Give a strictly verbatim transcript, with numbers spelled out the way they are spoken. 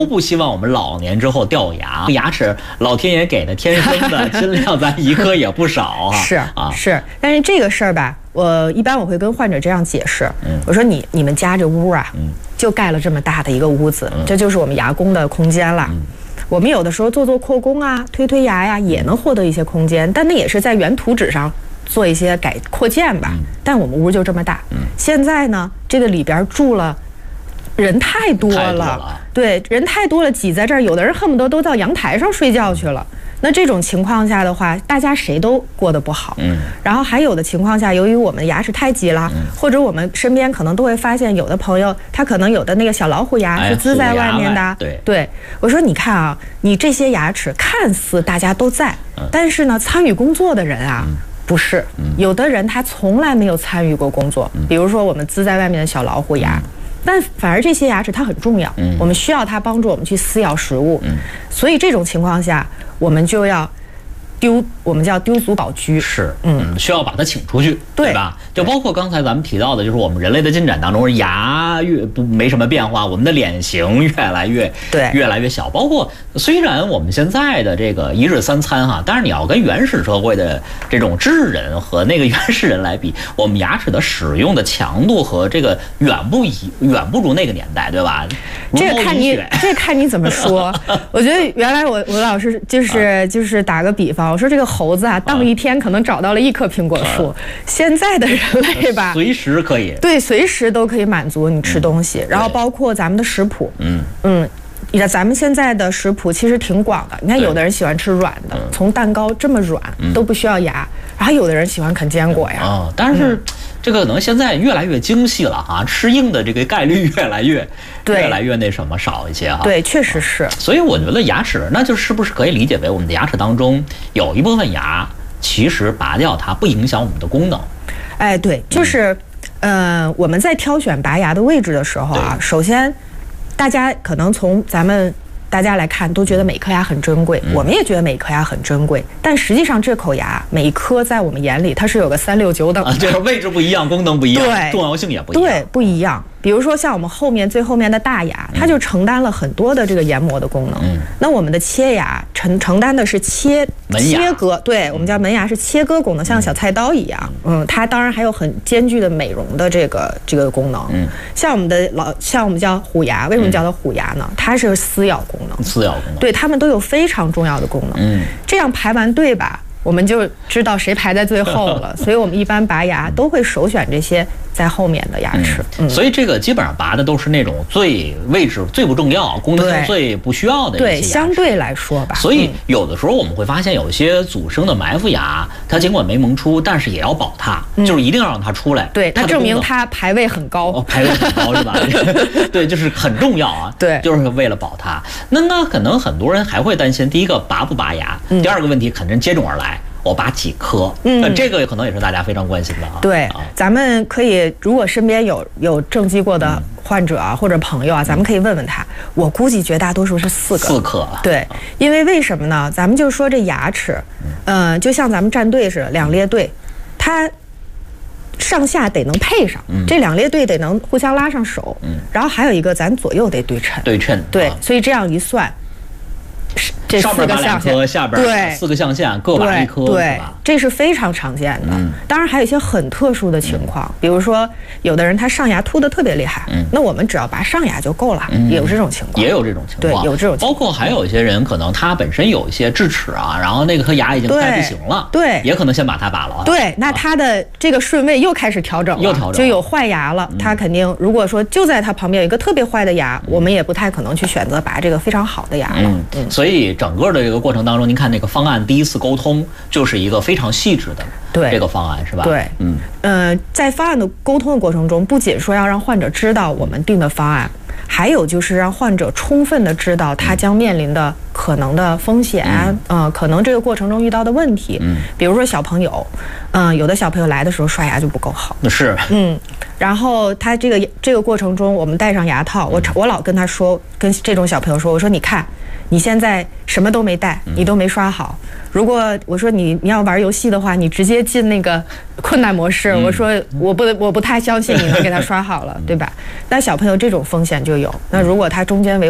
都不希望我们老年之后掉牙，牙齿老天爷给的天生的，尽量咱一颗也不少啊。 是啊，是。但是这个事儿吧，我一般我会跟患者这样解释，嗯、我说你你们家这屋啊，嗯、就盖了这么大的一个屋子，嗯、这就是我们牙弓的空间了。嗯、我们有的时候做做扩弓啊、推推牙呀，也能获得一些空间，但那也是在原图纸上做一些改扩建吧。嗯、但我们屋就这么大，嗯、现在呢，这个里边住了。人太多了，多了对，人太多了，挤在这儿，有的人恨不得都到阳台上睡觉去了。那这种情况下的话，大家谁都过得不好。嗯。然后还有的情况下，由于我们牙齿太挤了，嗯、或者我们身边可能都会发现，有的朋友他可能有的那个小老虎牙是滋在外面的。哎、 对对，我说你看啊，你这些牙齿看似大家都在，嗯、但是呢，参与工作的人啊。嗯不是，有的人他从来没有参与过工作，比如说我们滋在外面的小老虎牙，但反而这些牙齿它很重要，我们需要它帮助我们去撕咬食物，所以这种情况下，我们就要丢，我们叫丢足保车， 是，嗯，需要把它请出去，对, 对吧？就包括刚才咱们提到的，就是我们人类的进展当中，牙越不没什么变化，我们的脸型越来越对越来越小。包括虽然我们现在的这个一日三餐哈，但是你要跟原始社会的这种智人和那个原始人来比，我们牙齿的使用的强度和这个远不一远不如那个年代，对吧？ 这个看你这看你怎么说。我觉得原来我我老师就是就是打个比方。我说这个猴子啊，荡一天可能找到了一棵苹果树。啊、现在的人类吧， 随时可以， 对，随时都可以满足你吃东西。嗯、然后包括咱们的食谱，嗯嗯，你看咱们现在的食谱其实挺广的。你看，有的人喜欢吃软的，从蛋糕这么软、嗯、都不需要牙，然后有的人喜欢啃坚果呀。 啊、嗯，但是。嗯这个可能现在越来越精细了哈，吃硬的这个概率越来越越来越那什么少一些哈。 对，确实是。 所以我觉得牙齿，那就是不是可以理解为我们的牙齿当中有一部分牙，其实拔掉它不影响我们的功能。 哎，对，就是，嗯、呃，我们在挑选拔牙的位置的时候啊，首先，大家可能从咱们。大家来看都觉得每颗牙很珍贵，嗯、我们也觉得每颗牙很珍贵，但实际上这口牙每一颗在我们眼里它是有个三六九等的， 啊、就是位置不一样，功能不一样，对，重要性也不一样， 对，不一样。比如说像我们后面最后面的大牙，它就承担了很多的这个研磨的功能。嗯，那我们的切牙承承担的是切切割，对，我们叫门牙是切割功能，像小菜刀一样。嗯，它当然还有很艰巨的美容的这个这个功能。嗯，像我们的老像我们叫虎牙，为什么叫它虎牙呢？它是撕咬功能， 撕咬功能， 对，它们都有非常重要的功能。嗯，这样排完队吧。我们就知道谁排在最后了，所以我们一般拔牙都会首选这些在后面的牙齿。 嗯，所以这个基本上拔的都是那种最位置最不重要、功能性最不需要的一些牙齿。 对，相对来说吧。 所以有的时候我们会发现，有一些祖生的埋伏牙，它尽管没萌出，但是也要保它，嗯、就是一定要让它出来。 对，那证明它排位很高。 哦，排位很高是吧？对，就是很重要啊。 对， 就是为了保它。那那可能很多人还会担心，第一个拔不拔牙，嗯、第二个问题肯定接踵而来。我拔几颗，嗯，这个可能也是大家非常关心的啊。 对，啊、咱们可以，如果身边有有正畸过的患者啊、嗯、或者朋友啊，咱们可以问问他。我估计绝大多数是四个。 四颗。 对，因为为什么呢？咱们就说这牙齿，嗯、呃，就像咱们站队似的，两列队，它上下得能配上，嗯、这两列队得能互相拉上手，嗯，然后还有一个咱左右得对称。 对称。 对， 啊、 所以这样一算。这上边拔两颗，下边四个象限，各拔一颗， 对，这是非常常见的。嗯，当然还有一些很特殊的情况，嗯、比如说有的人他上牙凸的特别厉害，嗯，那我们只要拔上牙就够了，嗯、有这种情况， 也有这种情况， 对，有这种情况。 包括还有一些人可能他本身有一些智齿啊，然后那个颗牙已经快不行了， 对， 也可能先把它拔了。 对，那他的这个顺位又开始调整了， 又调整， 就有坏牙了。嗯、他肯定如果说就在他旁边有一个特别坏的牙，嗯、我们也不太可能去选择拔这个非常好的牙了。 嗯嗯，所以整个的这个过程当中，您看那个方案第一次沟通就是一个非常细致的这个方案，是吧？ 对，嗯，呃，在方案的沟通的过程中，不仅说要让患者知道我们定的方案，还有就是让患者充分的知道他将面临的可能的风险，嗯、呃，可能这个过程中遇到的问题，嗯，比如说小朋友，嗯、呃，有的小朋友来的时候刷牙就不够好， 是， 嗯。然后他这个这个过程中，我们戴上牙套，我我老跟他说，跟这种小朋友说，我说你看，你现在什么都没戴，你都没刷好。如果我说你你要玩游戏的话，你直接进那个困难模式，我说我不我不太相信你能给他刷好了，对吧？那小朋友这种风险就有。那如果他中间为